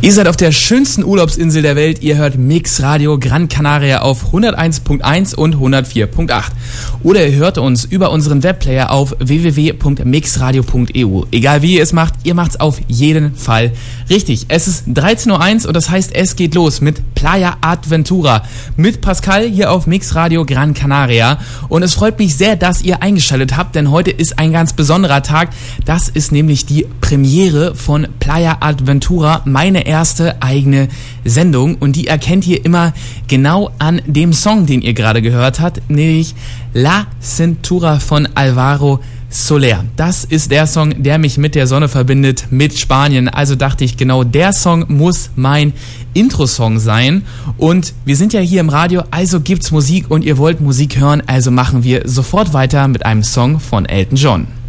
Ihr seid auf der schönsten Urlaubsinsel der Welt. Ihr hört Mix Radio Gran Canaria auf 101.1 und 104.8. Oder ihr hört uns über unseren Webplayer auf www.mixradio.eu. Egal wie ihr es macht, ihr macht's auf jeden Fall richtig. Es ist 13.01 Uhr und das heißt, es geht los mit Playa Adventura mit Pascal hier auf Mix Radio Gran Canaria. Und es freut mich sehr, dass ihr eingeschaltet habt, denn heute ist ein ganz besonderer Tag. Das ist nämlich die Premiere von Playa Adventura, meine erste eigene Sendung, und die erkennt ihr immer genau an dem Song, den ihr gerade gehört habt, nämlich La Cintura von Alvaro Soler. Das ist der Song, der mich mit der Sonne verbindet, mit Spanien. Also dachte ich, genau der Song muss mein Intro-Song sein. Und wir sind ja hier im Radio, also gibt's Musik und ihr wollt Musik hören, also machen wir sofort weiter mit einem Song von Elton John.